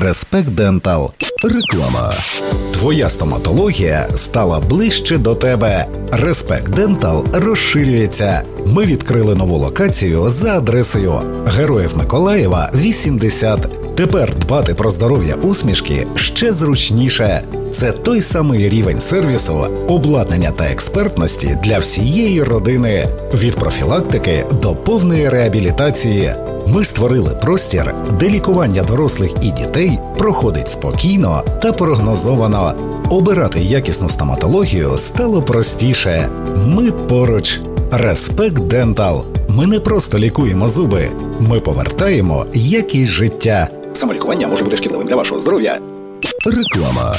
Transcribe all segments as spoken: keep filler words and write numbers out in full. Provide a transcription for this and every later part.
Респект Дентал. Реклама. Твоя стоматологія стала ближче до тебе. Респект Дентал розширюється. Ми відкрили нову локацію за адресою Героїв Миколаєва, вісімдесят. Тепер дбати про здоров'я усмішки ще зручніше. Це той самий рівень сервісу, обладнання та експертності для всієї родини. Від профілактики до повної реабілітації. Ми створили простір, де лікування дорослих і дітей проходить спокійно та прогнозовано. Обирати якісну стоматологію стало простіше. Ми поруч. Респект Дентал. Ми не просто лікуємо зуби. Ми повертаємо якість життя. Самолікування може бути шкідливим для вашого здоров'я. Реклама.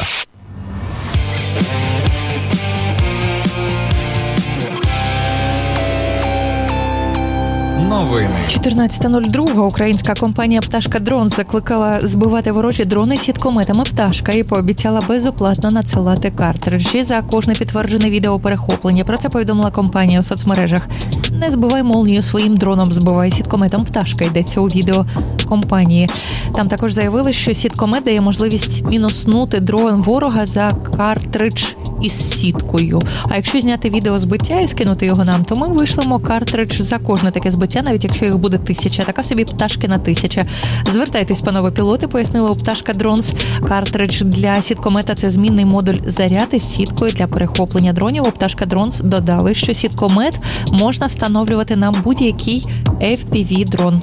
Новини. чотирнадцята нуль два українська компанія «Пташка Дронс» закликала збивати ворожі дрони сіткометами «Пташка» і пообіцяла безоплатно надсилати картриджі за кожне підтверджене відеоперехоплення. Про це повідомила компанія у соцмережах. «Не збивай молнію своїм дроном, збивай сіткометом «Пташка», йдеться у відео компанії. Там також заявили, що сіткомет дає можливість мінуснути дрон ворога за картридж із сіткою. А якщо зняти відео збиття і скинути його нам, то ми вишлемо картридж за кожне таке збиття, навіть якщо їх буде тисяча. Така собі «Пташкина тисяча». Звертайтесь, панове пілоти, пояснила у «Пташка Дронс». Картридж для сіткомета – це змінний модуль заряду з сіткою для перехоплення дронів. У «Пташка Дронс» додали, що сіткомет можна встановлювати на будь-який еф пі ві-дрон.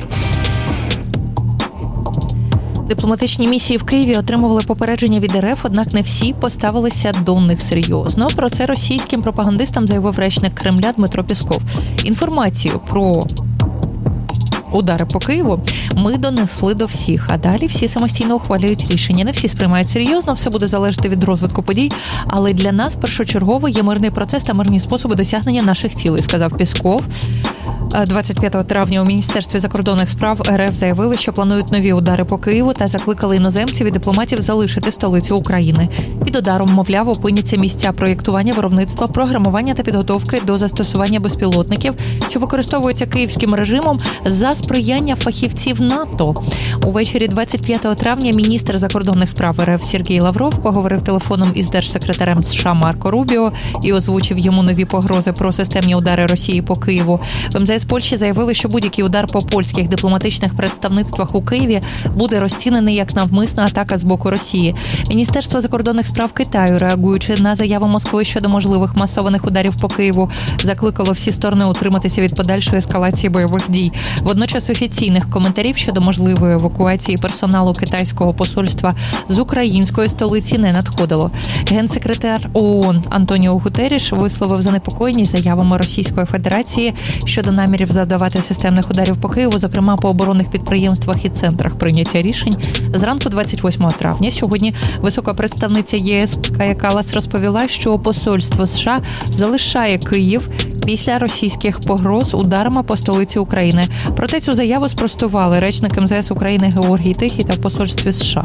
Дипломатичні місії в Києві отримували попередження від РФ, однак не всі поставилися до них серйозно. Про це російським пропагандистам заявив речник Кремля Дмитро Пєсков. Інформацію про удари по Києву ми донесли до всіх, а далі всі самостійно ухвалюють рішення. Не всі сприймають серйозно, все буде залежати від розвитку подій, але для нас першочергово є мирний процес та мирні способи досягнення наших цілей, сказав Пєсков. двадцять п'ятого травня у Міністерстві закордонних справ РФ заявили, що планують нові удари по Києву та закликали іноземців і дипломатів залишити столицю України. Під ударом, мовляв, опиняться місця проєктування, виробництва, програмування та підготовки до застосування безпілотників, що використовуються київським режимом за сприяння фахівців НАТО. Увечері двадцять п'ятого травня міністр закордонних справ РФ Сергій Лавров поговорив телефоном із держсекретарем США Марко Рубіо і озвучив йому нові погрози про системні удари Росії по Києву. В ем зе ес Польщі заявили, що будь-який удар по польських дипломатичних представництвах у Києві буде розцінений як навмисна атака з боку Росії. Міністерство закордонних справ Китаю, реагуючи на заяву Москви щодо можливих масованих ударів по Києву, закликало всі сторони утриматися від подальшої ескалації бойових дій. Водночас офіційних коментарів щодо можливої евакуації персоналу китайського посольства з української столиці не надходило. Генсекретар ООН Антоніо Гутерріш висловив занепокоєність заявами Російської Федерації щодо намірів завдавати системних ударів по Києву, зокрема по оборонних підприємствах і центрах прийняття рішень. Зранку двадцять восьмого травня сьогодні висока представниця ЄС Кая Каллас розповіла, що посольство США залишає Київ після російських погроз ударами по столиці України. Проте цю заяву спростували речник ем зе ес України Георгій Тихий та в посольстві США.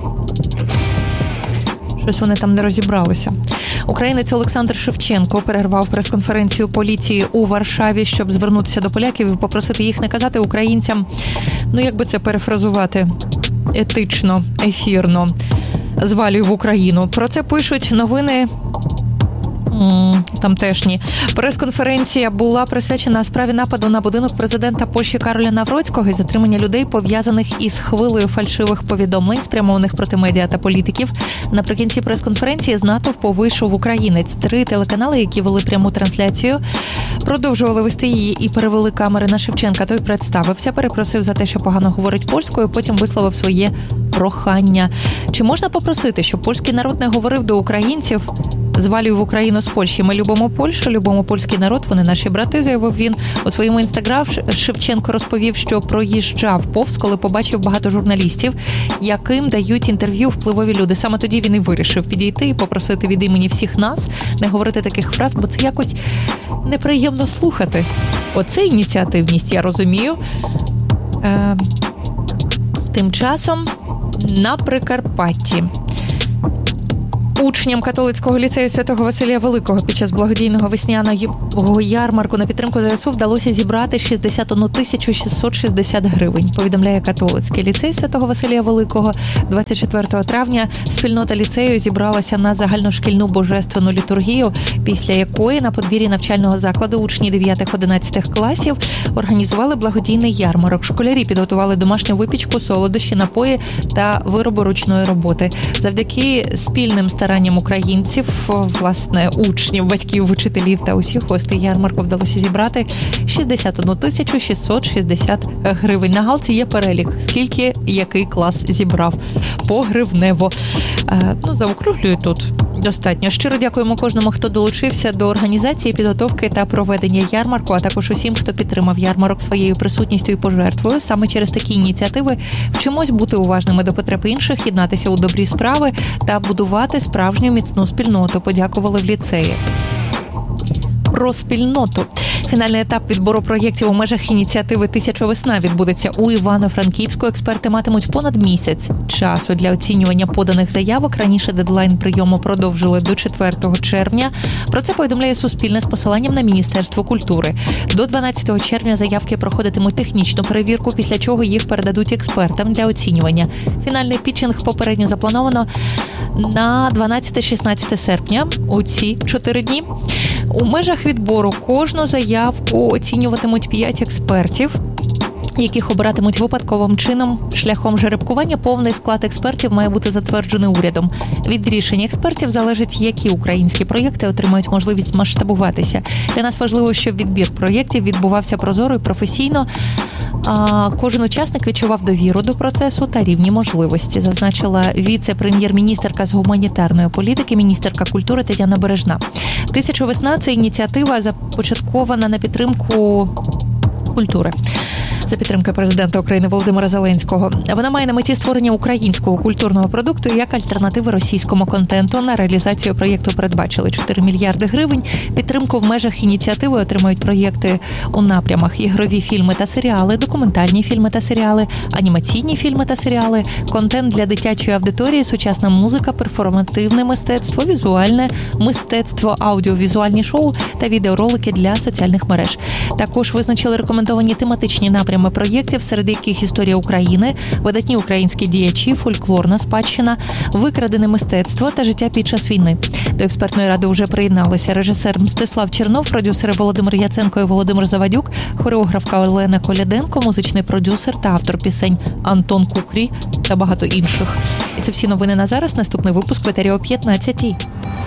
Щось вони там не розібралися. Українець Олександр Шевченко перервав прес-конференцію поліції у Варшаві, щоб звернутися до поляків і попросити їх не казати українцям, ну як би це перефразувати, етично, ефірно, звалюй в Україну. Про це пишуть новини тамтешні. Прес-конференція була присвячена справі нападу на будинок президента Польщі Кароля Навроцького і затримання людей, пов'язаних із хвилею фальшивих повідомлень, спрямованих проти медіа та політиків. Наприкінці прес-конференції з натовпу вийшов українець. Три телеканали, які вели пряму трансляцію, продовжували вести її і перевели камери на Шевченка. Той представився, перепросив за те, що погано говорить польською, потім висловив своє прохання. Чи можна попросити, щоб польський народ не говорив до українців «Звалюй в Україну з Польщі. Ми любимо Польщу, любимо польський народ, вони наші брати», заявив він. У своєму інстаграм Шевченко розповів, що проїжджав повз, коли побачив багато журналістів, яким дають інтерв'ю впливові люди. Саме тоді він і вирішив підійти і попросити від імені всіх нас не говорити таких фраз, бо це якось неприємно слухати. Оце ініціативність, я розумію. Е, тим часом на Прикарпатті Учням католицького ліцею Святого Василія Великого під час благодійного весняного ярмарку на підтримку ЗСУ вдалося зібрати шістдесят одну тисячу шістсот шістдесят гривень, повідомляє католицький ліцей Святого Василія Великого. двадцять четвертого травня спільнота ліцею зібралася на загальношкільну божественну літургію, після якої на подвір'ї навчального закладу учні дев'ятих-одинадцятих класів організували благодійний ярмарок. Школярі підготували домашню випічку, солодощі, напої та вироби ручної роботи. Завдяки спільним старанням українців, власне, учнів, батьків, вчителів та усіх гостей ярмарку вдалося зібрати шістдесят одну тисячу шістсот шістдесят гривень. На галці є перелік, скільки який клас зібрав. Погривнево. Е, ну, заокруглюю тут. Достатньо. Щиро дякуємо кожному, хто долучився до організації, підготовки та проведення ярмарку, а також усім, хто підтримав ярмарок своєю присутністю і пожертвою. Саме через такі ініціативи вчимось бути уважними до потреб інших, єднатися у добрі справи та будувати справжню міцну спільноту. Подякували в ліцеї. Про спільноту. Фінальний етап відбору проєктів у межах ініціативи «Тисяча весна» відбудеться у Івано-Франківську. Експерти матимуть понад місяць часу для оцінювання поданих заявок. Раніше дедлайн прийому продовжили до четвертого червня. Про це повідомляє Суспільне з посиланням на Міністерство культури. До дванадцятого червня заявки проходитимуть технічну перевірку, після чого їх передадуть експертам для оцінювання. Фінальний пітчинг попередньо заплановано на дванадцяте-шістнадцяте серпня, у ці чотири дні. У межах відбору кожну заявку оцінюватимуть п'ять експертів, яких обиратимуть випадковим чином шляхом жеребкування. Повний склад експертів має бути затверджений урядом. Від рішень експертів залежить, які українські проєкти отримають можливість масштабуватися. Для нас важливо, щоб відбір проєктів відбувався прозоро і професійно. А кожен учасник відчував довіру до процесу та рівні можливості, зазначила віце-прем'єр-міністерка з гуманітарної політики, міністерка культури Тетяна Бережна. «Тисяча весна» – це ініціатива, започаткована на підтримку культури. За підтримки президента України Володимира Зеленського. Вона має на меті створення українського культурного продукту як альтернативи російському контенту. На реалізацію проєкту передбачили чотири мільярди гривень. Підтримку в межах ініціативи отримають проєкти у напрямах: ігрові фільми та серіали, документальні фільми та серіали, анімаційні фільми та серіали, контент для дитячої аудиторії, сучасна музика, перформативне мистецтво, візуальне мистецтво, аудіовізуальні шоу та відеоролики для соціальних мереж. Також визначили рекомендовані тематичні напрями проєктів, серед яких історія України, видатні українські діячі, фольклорна спадщина, викрадене мистецтво та життя під час війни. До експертної ради вже приєдналися режисер Мстислав Чернов, продюсери Володимир Яценко і Володимир Завадюк, хореографка Олена Коляденко, музичний продюсер та автор пісень Антон Кукрі та багато інших. І це всі новини на зараз. Наступний випуск в етері о п'ятнадцятій.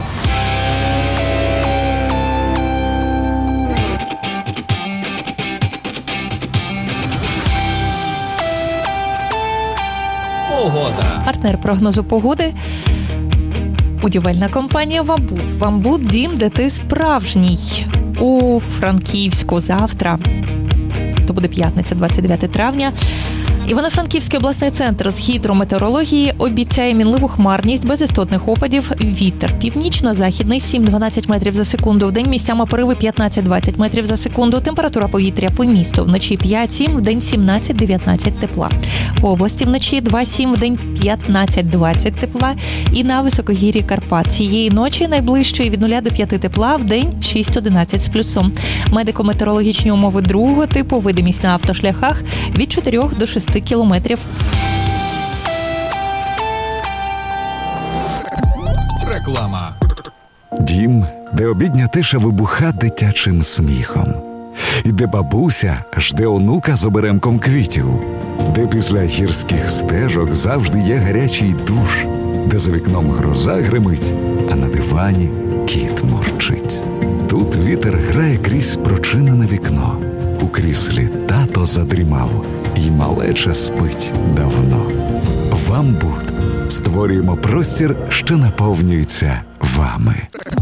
Погода. Партнер прогнозу погоди – будівельна компанія «Вамбуд». «Вамбуд» – дім, де ти справжній. У Франківську завтра, то буде п'ятниця, двадцять дев'яте травня, Івано-Франківський обласний центр з гідрометеорології обіцяє мінливу хмарність, без істотних опадів, вітер північно-західний сім-дванадцять метрів за секунду, вдень місцями пориви п'ятнадцять-двадцять метрів за секунду, температура повітря по місту вночі п'ять-сім, вдень сімнадцять-дев'ятнадцять тепла. По області вночі два-сім, вдень п'ятнадцять-двадцять тепла і на високогір'ї Карпат. Цієї ночі найближчої від нуля до п'яти тепла, вдень шість-одинадцять з плюсом. Медико-метеорологічні умови другого типу, видимість на автошляхах від чотирьох до шести кілометрів. Реклама. Дім, де обідня тиша вибуха дитячим сміхом. І де бабуся жде онука з оберемком квітів. Де після гірських стежок завжди є гарячий душ. Де за вікном гроза гримить, а на дивані кіт мурчить. Тут вітер грає крізь прочинене вікно. У кріслі тато задрімав, і малеча спить давно. «Вамбуд» створюємо простір, що наповнюється вами.